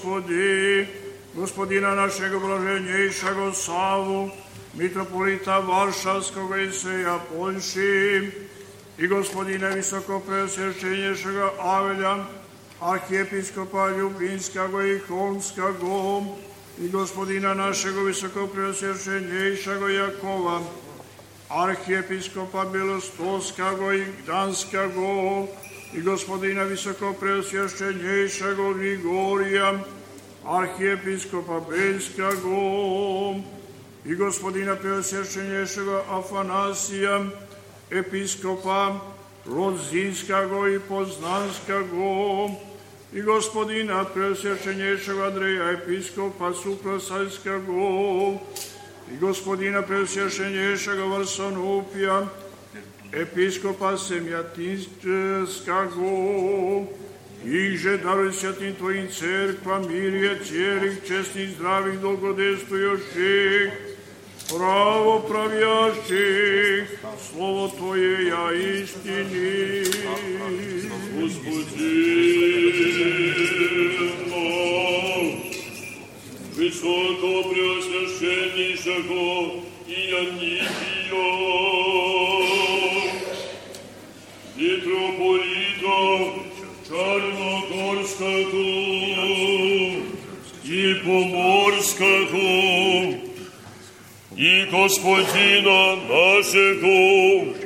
Gospodina našeg blaženjejšeg Savu, mitropolita Varšavskog i Sveja Poljši, i gospodina visokopreosvješćenješeg Avelja, arhijepiskopa Ljubinskog i Holmskog, i gospodina našeg visokopreosvješćenjejšeg Jakova, arhijepiskopa Belostovskog i Gdanskog, i gospodina visokopreosvješćenjejšeg Grigorija, arhijepiskopa Beljskog, i gospodina preosvješćenjejšeg Afanasija, episkopa Lodzinskog i Poznanskog, i gospodina preosvješćenjejšeg Andreja, episkopa Suprosajskog, i gospodina preosvješćenjejšeg Varsanupija, episkopa Semjatinskog, iže daruj svjatim tvojim cerkva, mirje cijelih, čestnih, zdravih, dolgodestujućih, pravo pravjašćih, slovo Tvoje ja istini. Visoko preosvješćenjejšego Ioannidija, mitropolita Čarnogorskog i Pomorskog, i gospodina našeg